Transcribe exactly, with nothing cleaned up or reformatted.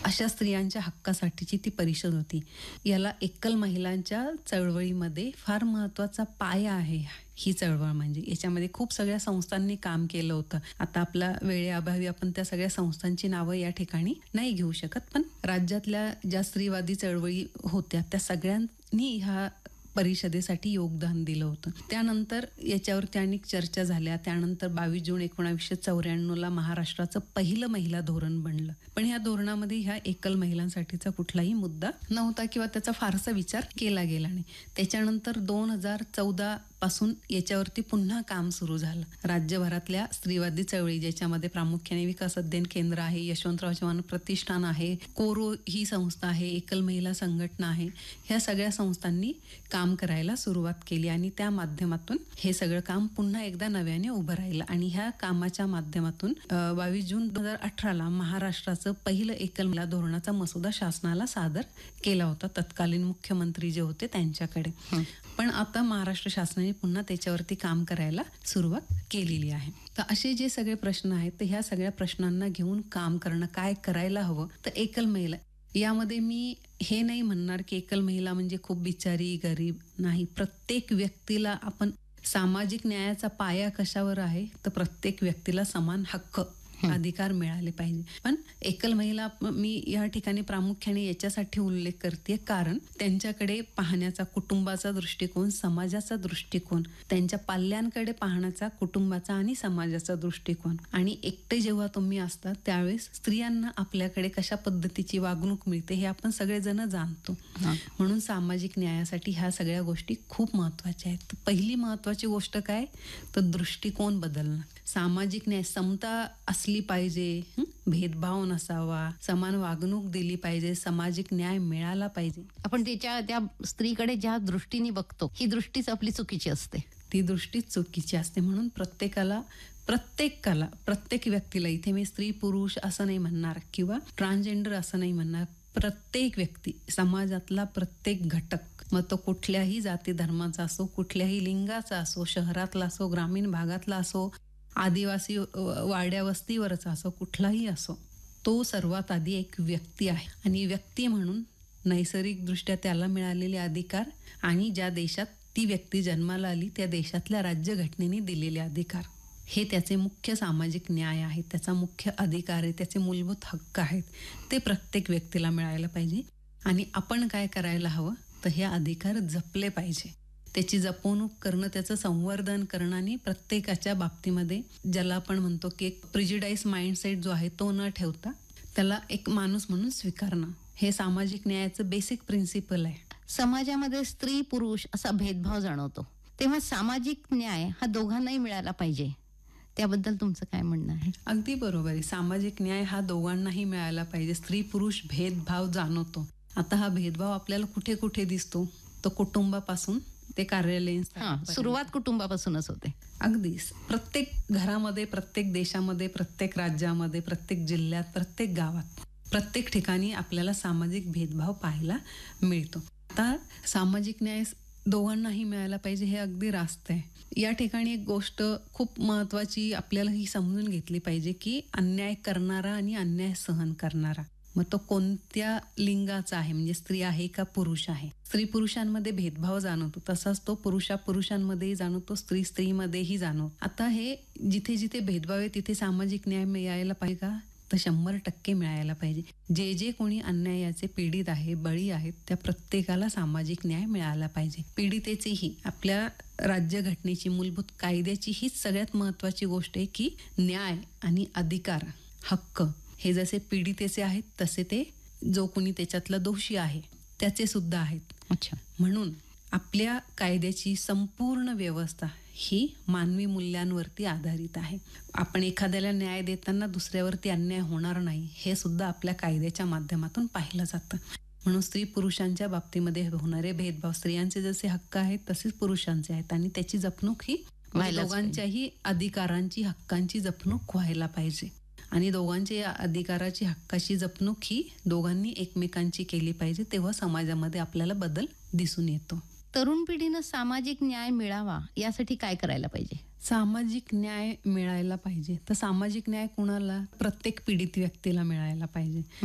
अशा स्त्रियांच्या हक्कासाठीची ती परिषद होती. याला एकल महिलांच्या चळवळीमध्ये फार महत्त्वाचा पाया आहे ही चळवळ. म्हणजे याच्यामध्ये खूप सगळ्या संस्थांनी काम केलं होतं. आता आपल्या वेळेअभावी आपण त्या सगळ्या संस्थांची नावं या ठिकाणी नाही घेऊ शकत, पण राज्यातल्या ज्या स्त्रीवादी चळवळी होत्या त्या सगळ्यांनी ह्या परिषदेसाठी योगदान दिलं होतं. त्यानंतर याच्यावरती अनेक चर्चा झाल्या. त्यानंतर बावीस जून एकोणावीसशे चौऱ्याण्णवला महाराष्ट्राचं पहिलं महिला धोरण बनलं. पण ह्या धोरणामध्ये ह्या एकल महिलांसाठीचा कुठलाही मुद्दा नव्हता किंवा त्याचा फारसा विचार केला गेला नाही. त्याच्यानंतर दोन हजार चौदा पासून याच्यावरती पुन्हा काम सुरू झालं. राज्यभरातल्या स्त्रीवादी चळवळी, ज्याच्यामध्ये प्रामुख्याने विकास अध्ययन केंद्र आहे, यशवंतराव चव्हाण प्रतिष्ठान आहे, कोरो ही संस्था आहे, एकल महिला संघटना आहे, ह्या सगळ्या संस्थांनी काम करायला सुरुवात केली आणि त्या माध्यमातून हे सगळं काम पुन्हा एकदा नव्याने उभं राहिलं. आणि ह्या कामाच्या माध्यमातून बावीस जून दोन हजार अठराला महाराष्ट्राचं पहिलं एकल महिला धोरणाचा मसुदा शासनाला सादर केला होता, तत्कालीन मुख्यमंत्री जे होते त्यांच्याकडे. पण आता महाराष्ट्र शासनाने पुन्हा त्याच्यावरती काम करायला सुरुवात केलेली आहे. तर असे जे सगळे प्रश्न आहेत, तर ह्या सगळ्या प्रश्नांना घेऊन काम करणं, काय करायला हवं. तर एकल महिला यामध्ये मी हे नाही म्हणणार की एकल महिला म्हणजे खूप बिचारी गरीब नाही. प्रत्येक व्यक्तीला आपण सामाजिक न्यायाचा पाया कशावर आहे, तर प्रत्येक व्यक्तीला समान हक्क अधिकार मिळाले पाहिजे. पण एकल महिला मी या ठिकाणी प्रामुख्याने याच्यासाठी उल्लेख करते कारण त्यांच्याकडे पाहण्याचा कुटुंबाचा दृष्टिकोन, समाजाचा दृष्टिकोन, त्यांच्या पाल्यांकडे पाहण्याचा कुटुंबाचा आणि समाजाचा दृष्टिकोन, आणि एकटे जेव्हा तुम्ही असता त्यावेळेस स्त्रियांना आपल्याकडे कशा पद्धतीची वागणूक मिळते हे आपण सगळेजण जाणतो. म्हणून सामाजिक न्यायासाठी ह्या सगळ्या गोष्टी खूप महत्वाच्या आहेत. पहिली महत्वाची गोष्ट काय, तर दृष्टिकोन बदलणं. सामाजिक न्याय, समता असली पाहिजे, भेदभाव नसावा, समान वागणूक दिली पाहिजे, सामाजिक न्याय मिळाला पाहिजे. आपण त्याच्या त्या स्त्रीकडे ज्या दृष्टीने बघतो ही दृष्टीच आपली चुकीची असते. ती दृष्टीच चुकीची असते. म्हणून प्रत्येकाला प्रत्येकाला प्रत्येक व्यक्तीला, इथे मी स्त्री पुरुष असं नाही म्हणणार किंवा ट्रान्सजेंडर असं नाही म्हणणार, प्रत्येक व्यक्ती, समाजातला प्रत्येक घटक, मग तो कुठल्याही जाती धर्माचा असो, कुठल्याही लिंगाचा असो, शहरातला असो, ग्रामीण भागातला असो, आदिवासी वाड्या वस्तीवरचा असो, कुठलाही असो, तो सर्वात आधी एक व्यक्ती आहे. आणि व्यक्ती म्हणून नैसर्गिकदृष्ट्या त्याला मिळालेले अधिकार आणि ज्या देशात ती व्यक्ती जन्माला आली त्या देशातल्या राज्यघटनेने दिलेले अधिकार, हे त्याचे मुख्य सामाजिक न्याय आहेत, त्याचा मुख्य अधिकार आहे, त्याचे मूलभूत हक्क आहेत. ते प्रत्येक व्यक्तीला मिळायला पाहिजे. आणि आपण काय करायला हवं, तर हे अधिकार जपले पाहिजे. त्याची जपवणूक करणं, त्याचं संवर्धन करणं आणि प्रत्येकाच्या बाबतीमध्ये ज्याला आपण म्हणतो की एक प्रिज्युडाइज माइंडसेट जो आहे तो न ठेवता त्याला एक माणूस म्हणून स्वीकारणं, हे सामाजिक न्यायाचं बेसिक प्रिन्सिपल आहे. समाजामध्ये स्त्री पुरुष असा भेदभाव जाणवतो, तेव्हा सामाजिक न्याय हा दोघांनाही मिळाला पाहिजे. त्याबद्दल तुमचं काय म्हणणं आहे? अगदी बरोबर आहे. सामाजिक न्याय हा दोघांनाही मिळाला पाहिजे. स्त्री पुरुष भेदभाव जाणवतो. आता हा भेदभाव आपल्याला कुठे कुठे दिसतो, तो कुटुंबापासून ते कार्यालयीन, सुरुवात कुटुंबापासूनच होते. अगदीच प्रत्येक घरामध्ये, प्रत्येक देशामध्ये, प्रत्येक राज्यामध्ये, प्रत्येक जिल्ह्यात, प्रत्येक गावात, प्रत्येक ठिकाणी आपल्याला सामाजिक भेदभाव पाहायला मिळतो. आता सामाजिक न्याय दोघांनाही मिळायला पाहिजे हे अगदी रास्त आहे. या ठिकाणी एक गोष्ट खूप महत्वाची आपल्याला ही समजून घेतली पाहिजे की अन्याय करणारा आणि अन्याय सहन करणारा, मग तो कोणत्या लिंगाचा आहे, म्हणजे स्त्री आहे का पुरुष आहे. स्त्री पुरुषांमध्ये भेदभाव जाणवतो, तसाच तो पुरुषा पुरुषांमध्येही जाणवतो, स्त्री स्त्रीमध्येही जाणवतो. आता हे जिथे जिथे भेदभाव आहे तिथे सामाजिक न्याय मिळायला पाहिजे का, तर शंभर टक्के मिळायला पाहिजे. जे जे कोणी अन्यायाचे पीडित आहे, बळी आहेत, त्या प्रत्येकाला सामाजिक न्याय मिळाला पाहिजे. पीडितेचीही आपल्या राज्यघटनेची, मूलभूत कायद्याची हीच सगळ्यात महत्वाची गोष्ट आहे की न्याय आणि अधिकार, हक्क हे जसे पीडितेचे आहेत तसे ते जो कोणी त्याच्यातला दोषी आहे त्याचे सुद्धा आहेत. अच्छा. म्हणून आपल्या कायद्याची संपूर्ण व्यवस्था ही मानवी मूल्यांवरती आधारित आहे. आपण एखाद्याला न्याय देताना दुसऱ्यावरती अन्याय होणार नाही हे सुद्धा आपल्या कायद्याच्या माध्यमातून पाहिलं जातं. म्हणून स्त्री पुरुषांच्या बाबतीमध्ये होणारे भेदभाव, स्त्रियांचे जसे हक्क आहेत तसेच पुरुषांचे आहेत आणि त्याची जपणूक ही दोघांच्याही अधिकारांची, हक्कांची जपणूक व्हायला पाहिजे. आणि दोघांची अधिकाराची, हक्काची जपणूक ही दोघांनी एकमेकांची केली पाहिजे. तेव्हा समाजामध्ये आपल्याला बदल दिसून येतो. तरुण पिढीनं सामाजिक न्याय मिळावा यासाठी काय करायला पाहिजे? सामाजिक न्याय मिळायला पाहिजे तर सामाजिक न्याय कुणाला, प्रत्येक पीडित व्यक्तीला मिळायला पाहिजे.